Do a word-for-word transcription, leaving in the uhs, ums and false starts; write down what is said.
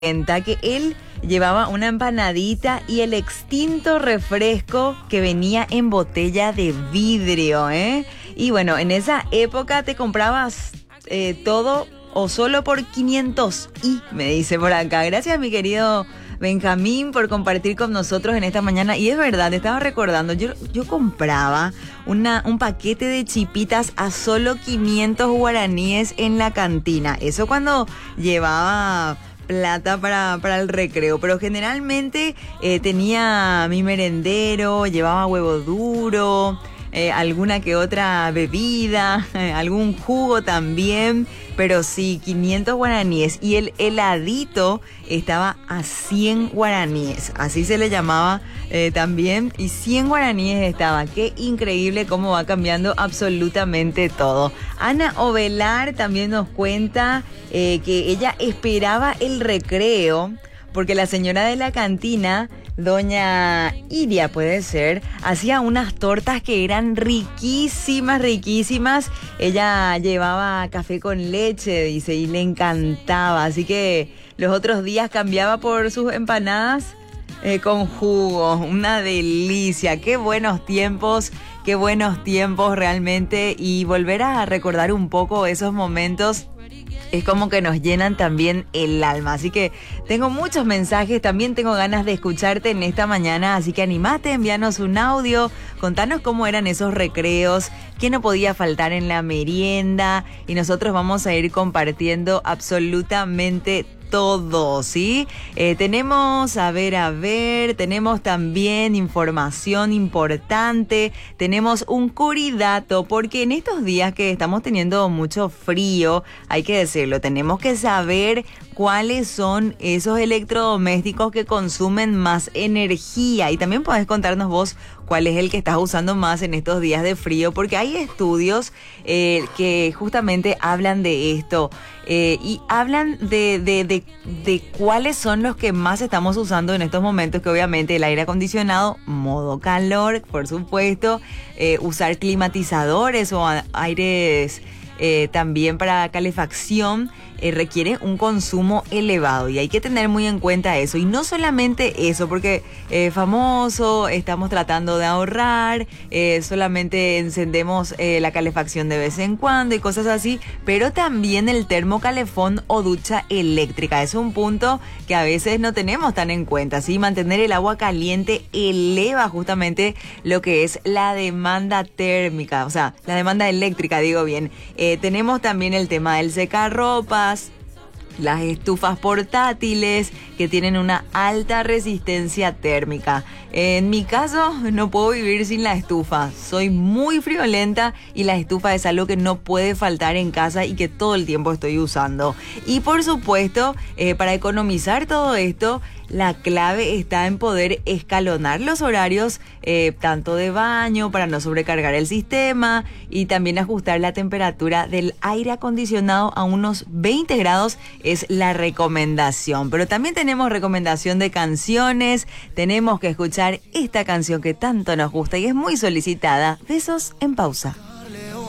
cuenta que él llevaba una empanadita y el extinto refresco que venía en botella de vidrio, ¿eh? Y bueno, en esa época te comprabas eh, todo o solo por quinientos y, me dice por acá. Gracias, mi querido Benjamín, por compartir con nosotros en esta mañana. Y es verdad, te estaba recordando, yo, yo compraba una, un paquete de chipitas a solo quinientos guaraníes en la cantina. Eso cuando llevaba plata para, para el recreo, pero generalmente eh, tenía mi merendero, llevaba huevo duro, eh, alguna que otra bebida, eh, algún jugo también, pero sí, quinientos guaraníes, y el heladito estaba a cien guaraníes, así se le llamaba eh, también, y cien guaraníes estaba. Qué increíble cómo va cambiando absolutamente todo. Ana Ovelar también nos cuenta eh, que ella esperaba el recreo porque la señora de la cantina, doña Iria puede ser, hacía unas tortas que eran riquísimas, riquísimas. Ella llevaba café con leche, dice, y le encantaba. Así que los otros días cambiaba por sus empanadas eh, con jugo. Una delicia. Qué buenos tiempos, qué buenos tiempos realmente. Y volver a recordar un poco esos momentos es como que nos llenan también el alma. Así que tengo muchos mensajes, también tengo ganas de escucharte en esta mañana, así que animate, envíanos un audio, contanos cómo eran esos recreos, qué no podía faltar en la merienda, y nosotros vamos a ir compartiendo absolutamente todo, ¿sí? Eh, tenemos, a ver, a ver, tenemos también información importante, tenemos un curidato, porque en estos días que estamos teniendo mucho frío, hay que decirlo, tenemos que saber cuáles son esos electrodomésticos que consumen más energía, y también podés contarnos vos cuál es el que estás usando más en estos días de frío, porque hay estudios eh, que justamente hablan de esto eh, y hablan de, de, de, de cuáles son los que más estamos usando en estos momentos, que obviamente el aire acondicionado, modo calor, por supuesto, eh, usar climatizadores o a, aires eh, también para calefacción, Eh, requiere un consumo elevado, y hay que tener muy en cuenta eso. Y no solamente eso, porque eh, famoso, estamos tratando de ahorrar, eh, solamente encendemos eh, la calefacción de vez en cuando y cosas así, pero también el termocalefón o ducha eléctrica es un punto que a veces no tenemos tan en cuenta, ¿sí? Mantener el agua caliente eleva justamente lo que es la demanda térmica, o sea, la demanda eléctrica, digo bien. Eh, tenemos también el tema del secarropas, las estufas portátiles que tienen una alta resistencia térmica. En mi caso, no puedo vivir sin la estufa. Soy muy friolenta y la estufa es algo que no puede faltar en casa y que todo el tiempo estoy usando. Y por supuesto, eh, para economizar todo esto, la clave está en poder escalonar los horarios, eh, tanto de baño para no sobrecargar el sistema, y también ajustar la temperatura del aire acondicionado a unos veinte grados es la recomendación. Pero también tenemos recomendación de canciones, tenemos que escuchar esta canción que tanto nos gusta y es muy solicitada, Besos en Pausa.